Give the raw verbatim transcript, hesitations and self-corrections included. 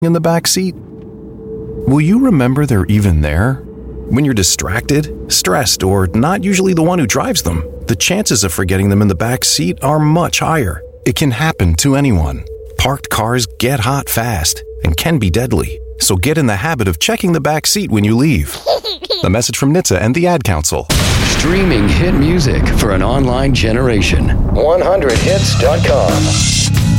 in the back seat? Will you remember they're even there? When you're distracted, stressed, or not usually the one who drives them, the chances of forgetting them in the back seat are much higher. It can happen to anyone. Parked cars get hot fast and can be deadly, so get in the habit of checking the back seat when you leave. A message from N H T S A and the Ad Council. Streaming hit music for an online generation. one hundred hits dot com